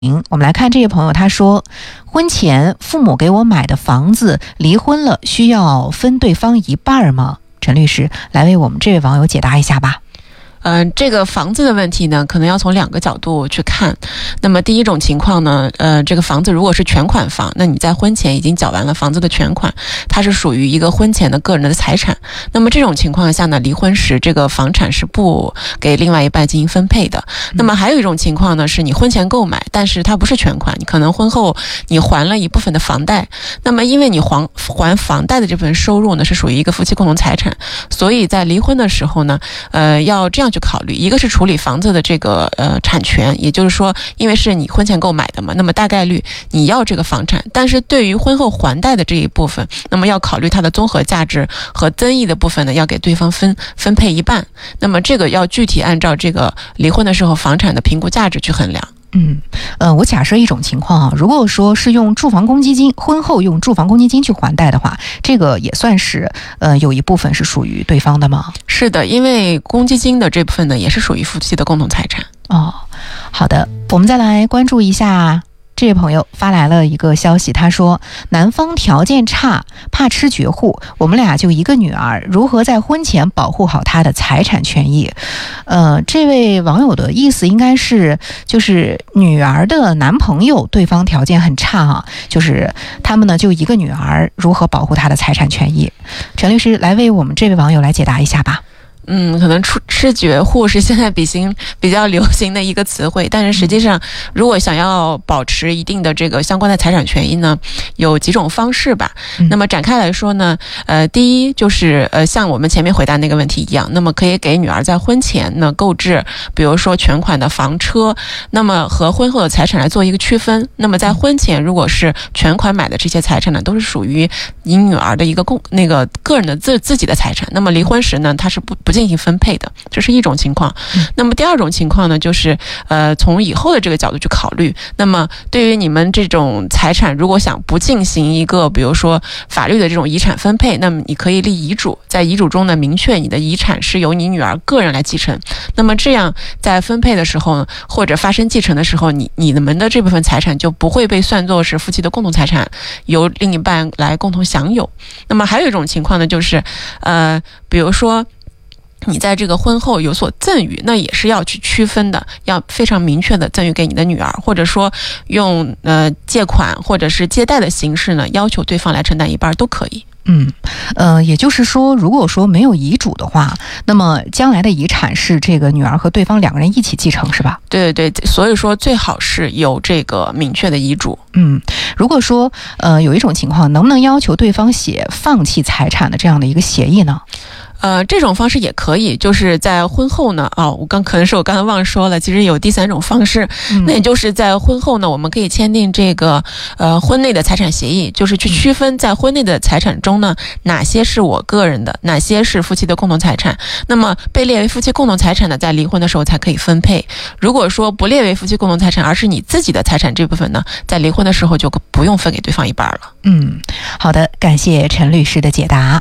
我们来看这位朋友，他说婚前父母给我买的房子离婚了，需要分对方一半吗？陈律师来为我们这位网友解答一下吧。 这个房子的问题呢，可能要从两个角度去看。那么第一种情况呢，这个房子如果是全款房，那你在婚前已经缴完了房子的全款，它是属于一个婚前的个人的财产。那么这种情况下呢，离婚时这个房产是不给另外一半进行分配的。那么还有一种情况呢，是你婚前购买，但是它不是全款，你可能婚后你还了一部分的房贷。那么因为你还房贷的这部分收入呢，是属于一个夫妻共同财产，所以在离婚的时候呢，要这样去考虑，一个是处理房子的这个产权，也就是说因为是你婚前购买的嘛，那么大概率你要这个房产，但是对于婚后还贷的这一部分，那么要考虑它的综合价值和增益的部分呢，要给对方分配一半。那么这个要具体按照这个离婚的时候房产的评估价值去衡量。 我假设一种情况啊，如果说是用住房公积金，婚后用住房公积金去还贷的话，这个也算是有一部分是属于对方的吗？ 是的，因为公积金的这部分呢，也是属于夫妻的共同财产。 好的，我们再来关注一下。这位朋友发来了一个消息，他说男方条件差，怕吃绝户，我们俩就一个女儿，如何在婚前保护好她的财产权益？这位网友的意思应该是，就是女儿的男朋友对方条件很差啊，就是他们呢就一个女儿，如何保护她的财产权益？陈律师来为我们这位网友来解答一下吧。 可能吃绝户是现在比较流行的一个词汇，但是实际上如果想要保持一定的这个相关的财产权益呢，有几种方式吧。那么展开来说呢，第一就是像我们前面回答那个问题一样，那么可以给女儿在婚前呢购置比如说全款的房车，那么和婚后的财产来做一个区分。那么在婚前如果是全款买的这些财产呢，都是属于你女儿的一个个人的自己的财产，那么离婚时呢，它是不进行分配的，这是一种情况。那么第二种情况呢，就是从以后的这个角度去考虑。那么对于你们这种财产，如果想不进行一个比如说法律的这种遗产分配，那么你可以立遗嘱，在遗嘱中呢明确你的遗产是由你女儿个人来继承。那么这样在分配的时候或者发生继承的时候，你们的这部分财产就不会被算作是夫妻的共同财产，由另一半来共同享有。那么还有一种情况呢，就是比如说你在这个婚后有所赠与，那也是要去区分的，要非常明确的赠与给你的女儿，或者说用借款或者是借贷的形式呢，要求对方来承担一半都可以。 也就是说，如果说没有遗嘱的话，那么将来的遗产是这个女儿和对方两个人一起继承，是吧？ 对，所以说最好是有这个明确的遗嘱。 如果说有一种情况，能不能要求对方写放弃财产的这样的一个协议呢？ 这种方式也可以，就是在婚后呢，可能是我刚才忘说了，其实有第三种方式，那也就是在婚后呢，我们可以签订这个婚内的财产协议，就是去区分在婚内的财产中呢，哪些是我个人的，哪些是夫妻的共同财产。那么被列为夫妻共同财产的，在离婚的时候才可以分配。如果说不列为夫妻共同财产，而是你自己的财产这部分呢，在离婚的时候就不用分给对方一半了。 好的，感谢陈律师的解答。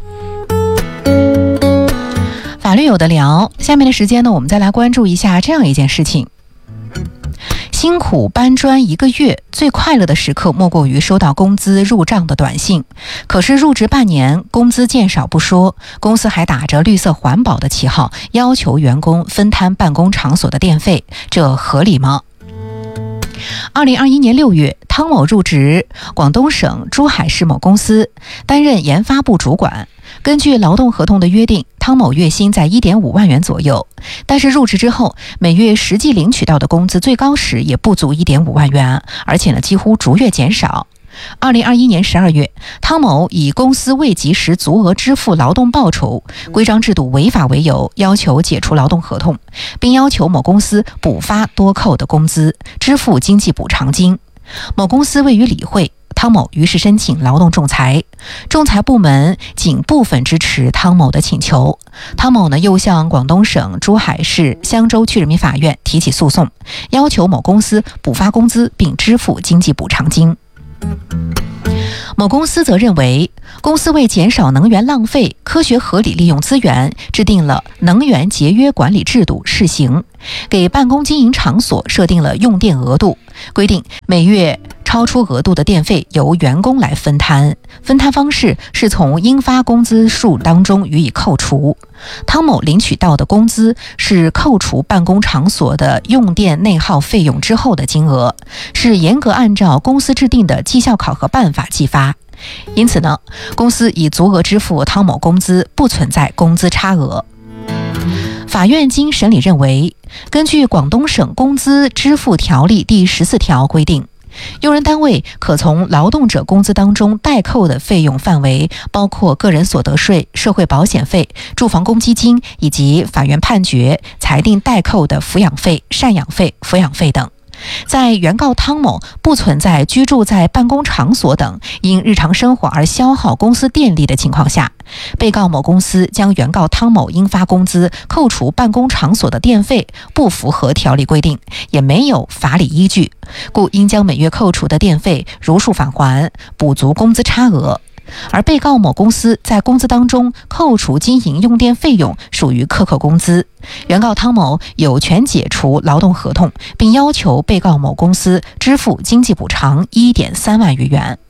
法律有的聊，下面的时间呢，我们再来关注一下这样一件事情。辛苦搬砖1个月，最快乐的时刻莫过于收到工资入账的短信。可是入职半年，工资渐少不说，公司还打着绿色环保的旗号，要求员工分摊办公场所的电费，这合理吗？2021年6月，汤某入职广东省珠海市某公司，担任研发部主管。根据劳动合同的约定，汤某月薪在 1.5 万元左右，但是入职之后，每月实际领取到的工资最高时也不足 1.5 万元，而且呢几乎逐月减少。2021年12月，汤某以公司未及时足额支付劳动报酬、规章制度违法为由，要求解除劳动合同，并要求某公司补发多扣的工资，支付经济补偿金。某公司未予理会，汤某于是申请劳动仲裁，仲裁部门仅部分支持汤某的请求。汤某呢又向广东省珠海市香洲区人民法院提起诉讼，要求某公司补发工资并支付经济补偿金。 某公司则认为，公司为减少能源浪费，科学合理利用资源，制定了能源节约管理制度试行，给办公经营场所设定了用电额度，规定每月超出额度的电费由员工来分摊，分摊方式是从应发工资数当中予以扣除。汤某领取到的工资是扣除办公场所的用电内耗费用之后的金额，是严格按照公司制定的绩效考核办法计发。因此呢，公司已足额支付汤某工资，不存在工资差额。法院经审理认为，根据广东省工资支付条例第14条规定，用人单位可从劳动者工资当中代扣的费用范围包括个人所得税、社会保险费、住房公积金以及法院判决裁定代扣的抚养费、赡养费、抚养费等。在原告汤某不存在居住在办公场所等因日常生活而消耗公司电力的情况下，被告某公司将原告汤某应发工资扣除办公场所的电费，不符合条例规定，也没有法理依据，故应将每月扣除的电费如数返还，补足工资差额。而被告某公司在工资当中扣除经营用电费用属于克扣工资，原告汤某有权解除劳动合同，并要求被告某公司支付经济补偿 1.3万余元。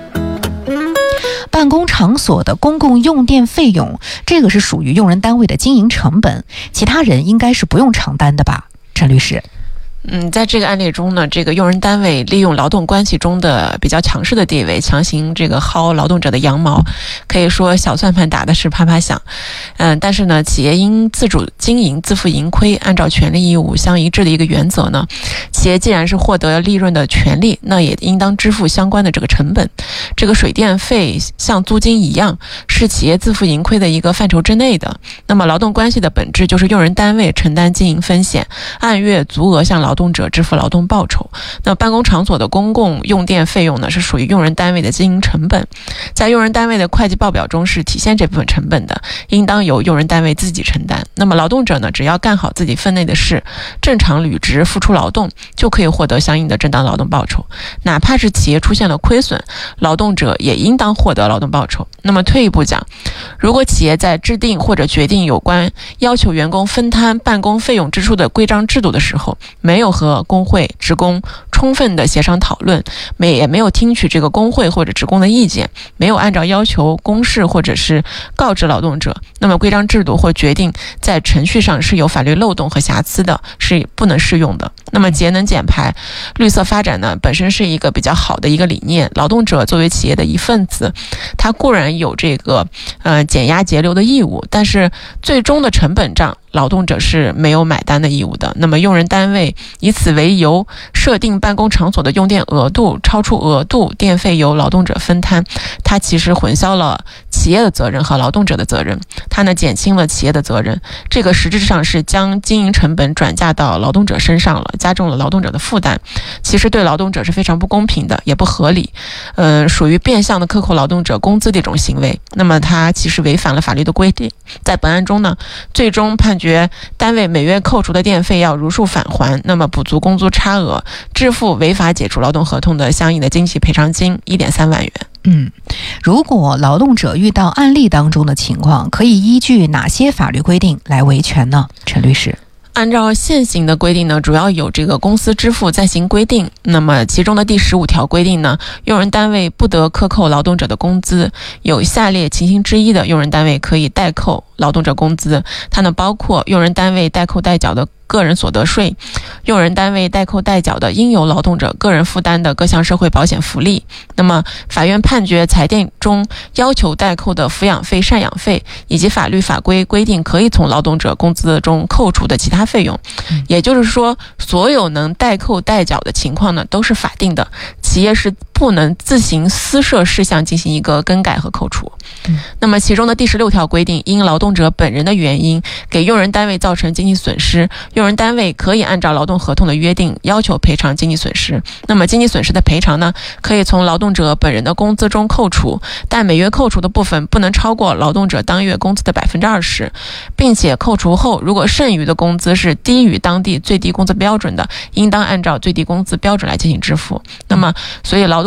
办公场所的公共用电费用，这个是属于用人单位的经营成本，其他人应该是不用承担的吧，陈律师？ 在这个案例中呢，这个用人单位利用劳动关系中的比较强势的地位，强行这个薅劳动者的羊毛，可以说小算盘打的是啪啪响。但是呢，企业应自主经营，自负盈亏，按照权利义务相一致的一个原则呢，企业既然是获得利润的权利，那也应当支付相关的这个成本。这个水电费像租金一样，是企业自负盈亏的一个范畴之内的。那么劳动关系的本质就是用人单位承担经营风险，按月足额向劳动者支付劳动报酬。那办公场所的公共用电费用呢，是属于用人单位的经营成本，在用人单位的会计报表中是体现这部分成本的，应当由用人单位自己承担。那么劳动者呢，只要干好自己分内的事，正常履职付出劳动，就可以获得相应的正当劳动报酬。哪怕是企业出现了亏损，劳动者也应当获得劳动报酬。那么退一步讲，如果企业在制定或者决定有关要求员工分摊办公费用支出的规章制度的时候，没有和工会、职工充分的协商讨论，也没有听取这个工会或者职工的意见，没有按照要求公示或者是告知劳动者，那么规章制度或决定在程序上是有法律漏洞和瑕疵的，是不能适用的。那么节能减排、绿色发展呢，本身是一个比较好的一个理念，劳动者作为企业的一份子，他固然有这个减压节流的义务，但是最终的成本账劳动者是没有买单的义务的。那么用人单位以此为由设定办公场所的用电额度，超出额度电费由劳动者分摊，它其实混淆了企业的责任和劳动者的责任，它呢减轻了企业的责任，这个实质上是将经营成本转嫁到劳动者身上了，加重了劳动者的负担，其实对劳动者是非常不公平的，也不合理，属于变相的克扣劳动者工资的一种行为。那么它其实违反了法律的规定。在本案中呢，最终判决单位每月扣除的电费要如数返还，那么补足工资差额，支付违法解除劳动合同的相应的经济赔偿金 1.3万元。 如果劳动者遇到案例当中的情况，可以依据哪些法律规定来维权呢？陈律师？ 按照现行的规定呢，主要有这个公司支付暂行规定，那么其中的第15条规定呢，用人单位不得克扣劳动者的工资，有下列情形之一的，用人单位可以代扣劳动者工资，它呢包括用人单位代扣代缴的个人所得税，用人单位代扣代缴的应由劳动者个人负担的各项社会保险福利，那么法院判决裁定中要求代扣的抚养费、赡养费，以及法律法规规定可以从劳动者工资中扣除的其他费用。也就是说，所有能代扣代缴的情况呢，都是法定的，企业是不能自行私设事项进行一个更改和扣除。那么其中的第16条规定，因劳动者本人的原因给用人单位造成经济损失，用人单位可以按照劳动合同的约定要求赔偿经济损失。那么经济损失的赔偿呢，可以从劳动者本人的工资中扣除，但每月扣除的部分不能超过劳动者当月工资的 20%， 并且扣除后如果剩余的工资是低于当地最低工资标准的，应当按照最低工资标准来进行支付。那么所以劳动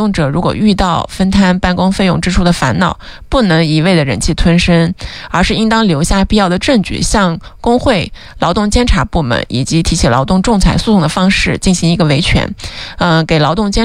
动者如果遇到分摊办公费用支出的烦恼，不能一味的忍气吞声，而是应当留下必要的证据，向工会、劳动监察部门以及提起劳动仲裁诉讼的方式进行一个维权，给劳动监